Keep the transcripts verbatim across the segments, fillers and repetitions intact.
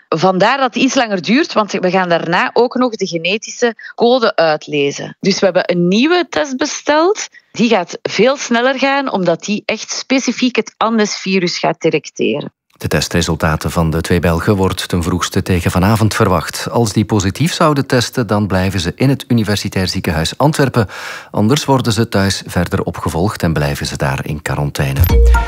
Vandaar dat het iets langer duurt, want we gaan daarna ook nog de genetische code uitlezen. Dus we hebben een nieuwe test besteld. Die gaat veel sneller gaan, omdat die echt specifiek het Andes-virus gaat detecteren. De testresultaten van de twee Belgen wordt ten vroegste tegen vanavond verwacht. Als die positief zouden testen, dan blijven ze in het Universitair Ziekenhuis Antwerpen. Anders worden ze thuis verder opgevolgd en blijven ze daar in quarantaine.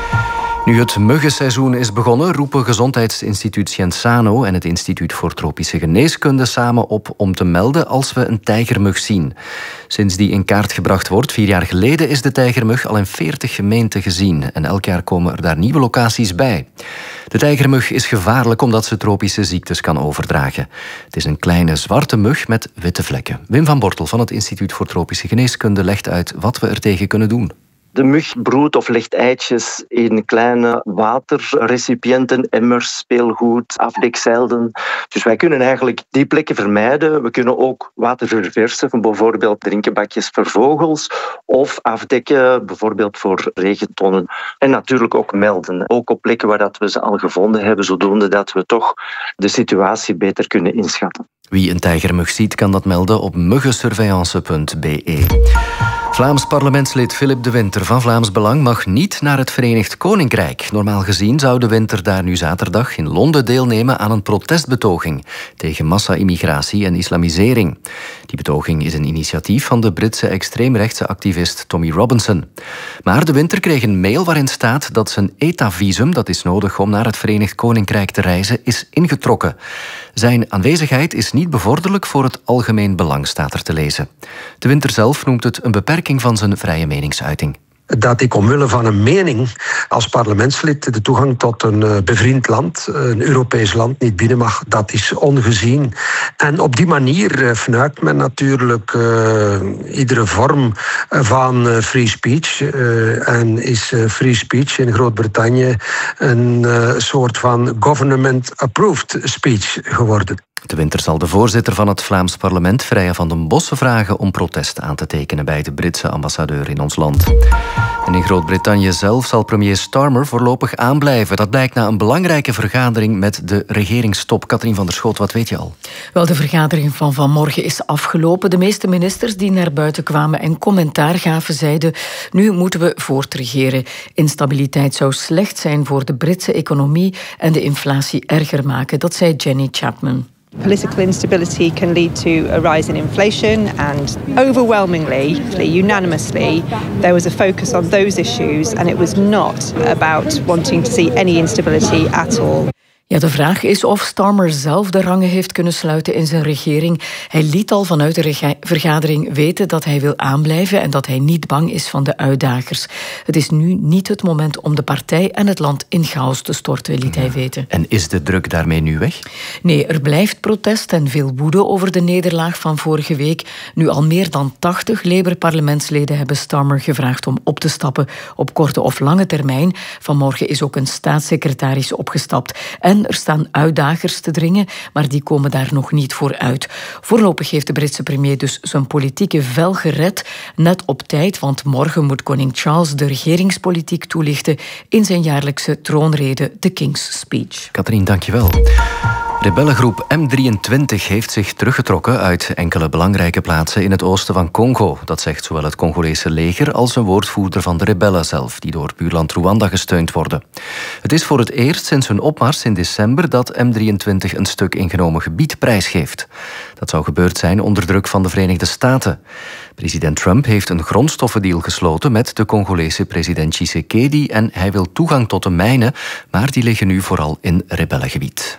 Nu het muggenseizoen is begonnen, roepen Gezondheidsinstituut Scienzano en het Instituut voor Tropische Geneeskunde samen op om te melden als we een tijgermug zien. Sinds die in kaart gebracht wordt, vier jaar geleden, is de tijgermug al in veertig gemeenten gezien. En elk jaar komen er daar nieuwe locaties bij. De tijgermug is gevaarlijk omdat ze tropische ziektes kan overdragen. Het is een kleine zwarte mug met witte vlekken. Wim van Bortel van het Instituut voor Tropische Geneeskunde legt uit wat we er tegen kunnen doen. De mug broedt of legt eitjes in kleine waterrecipiënten, emmers, speelgoed, afdekzeilden. Dus wij kunnen eigenlijk die plekken vermijden. We kunnen ook water verversen, bijvoorbeeld drinkenbakjes voor vogels, of afdekken, bijvoorbeeld voor regentonnen. En natuurlijk ook melden, ook op plekken waar dat we ze al gevonden hebben, zodoende dat we toch de situatie beter kunnen inschatten. Wie een tijgermug ziet, kan dat melden op muggensurveillance punt b e. Vlaams parlementslid Philip de Winter van Vlaams Belang mag niet naar het Verenigd Koninkrijk. Normaal gezien zou de Winter daar nu zaterdag in Londen deelnemen aan een protestbetoging tegen massa-immigratie en islamisering. Die betoging is een initiatief van de Britse extreemrechtse activist Tommy Robinson. Maar de Winter kreeg een mail waarin staat dat zijn E T A-visum, dat is nodig om naar het Verenigd Koninkrijk te reizen, is ingetrokken. Zijn aanwezigheid is niet bevorderlijk voor het algemeen belang, staat er te lezen. De Winter zelf noemt het een beperking van zijn vrije meningsuiting. Dat ik omwille van een mening als parlementslid de toegang tot een bevriend land, een Europees land, niet binnen mag, dat is ongezien. En op die manier fnuikt men natuurlijk uh, iedere vorm van uh, free speech. Uh, en is uh, free speech in Groot-Brittannië een uh, soort van government-approved speech geworden. De Winter zal de voorzitter van het Vlaams parlement, Freya van den Bossen, vragen om protest aan te tekenen bij de Britse ambassadeur in ons land. En in Groot-Brittannië zelf zal premier Starmer voorlopig aanblijven. Dat blijkt na een belangrijke vergadering met de regeringstop. Katrien van der Schoot, wat weet je al? Wel, de vergadering van vanmorgen is afgelopen. De meeste ministers die naar buiten kwamen en commentaar gaven, zeiden: nu moeten we voortregeren. Instabiliteit zou slecht zijn voor de Britse economie en de inflatie erger maken. Dat zei Jenny Chapman. Political instability can lead to a rise in inflation, and overwhelmingly, unanimously, there was a focus on those issues, and it was not about wanting to see any instability at all. Ja, de vraag is of Starmer zelf de rangen heeft kunnen sluiten in zijn regering. Hij liet al vanuit de rega- vergadering weten dat hij wil aanblijven en dat hij niet bang is van de uitdagers. Het is nu niet het moment om de partij en het land in chaos te storten, liet hij weten. En is de druk daarmee nu weg? Nee, er blijft protest en veel woede over de nederlaag van vorige week. Nu al meer dan tachtig Labour-parlementsleden hebben Starmer gevraagd om op te stappen op korte of lange termijn. Vanmorgen is ook een staatssecretaris opgestapt. En er staan uitdagers te dringen, maar die komen daar nog niet voor uit. Voorlopig heeft de Britse premier dus zijn politieke vel gered, net op tijd, want morgen moet koning Charles de regeringspolitiek toelichten in zijn jaarlijkse troonrede, The King's Speech. Katrien, dankjewel. Rebellengroep M drieëntwintig heeft zich teruggetrokken uit enkele belangrijke plaatsen in het oosten van Congo. Dat zegt zowel het Congolese leger als een woordvoerder van de rebellen zelf, die door buurland Rwanda gesteund worden. Het is voor het eerst sinds hun opmars in december dat M drieëntwintig een stuk ingenomen gebied prijsgeeft. Dat zou gebeurd zijn onder druk van de Verenigde Staten. President Trump heeft een grondstoffendeal gesloten met de Congolese president Tshisekedi en hij wil toegang tot de mijnen, maar die liggen nu vooral in rebellengebied.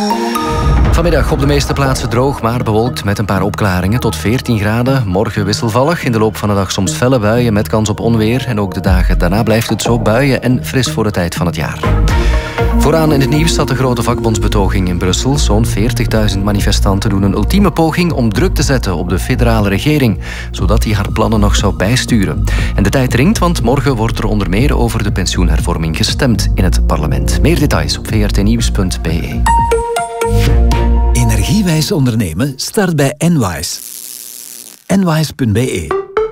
Vanmiddag op de meeste plaatsen droog, maar bewolkt met een paar opklaringen tot veertien graden. Morgen wisselvallig, in de loop van de dag soms felle buien met kans op onweer. En ook de dagen daarna blijft het zo buien en fris voor de tijd van het jaar. Vooraan in het nieuws staat de grote vakbondsbetoging in Brussel. Zo'n veertigduizend manifestanten doen een ultieme poging om druk te zetten op de federale regering, zodat die haar plannen nog zou bijsturen. En de tijd dringt, want morgen wordt er onder meer over de pensioenhervorming gestemd in het parlement. Meer details op v r t nieuws punt b e. Energiewijs ondernemen start bij Enwise. Enwise punt b e.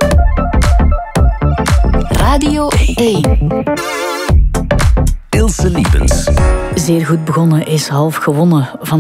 Radio één. Ilse Liepens. Zeer goed begonnen is half gewonnen. Van